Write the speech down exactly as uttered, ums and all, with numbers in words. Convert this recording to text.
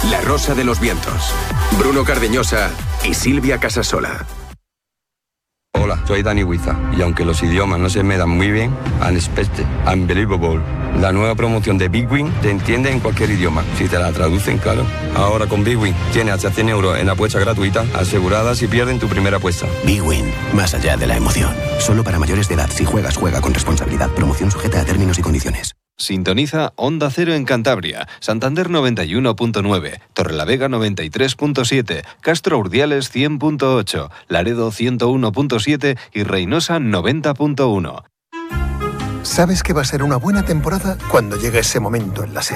La Rosa de los Vientos. Bruno Cardeñosa y Silvia Casasola. Hola, soy Dani Huiza y aunque los idiomas no se me dan muy bien, Unexpected, Unbelievable, la nueva promoción de Big Win te entiende en cualquier idioma, si te la traducen, claro. Ahora con Big Win tienes hasta cien euros en apuesta gratuita asegurada si pierden tu primera apuesta. Big Win, más allá de la emoción. Solo para mayores de edad. Si juegas, juega con responsabilidad. Promoción sujeta a términos y condiciones. Sintoniza Onda Cero en Cantabria, Santander noventa y uno punto nueve, Torrelavega noventa y tres punto siete, Castro Urdiales cien punto ocho, Laredo ciento uno punto siete y Reynosa noventa punto uno. Sabes que va a ser una buena temporada cuando llegue ese momento en la serie.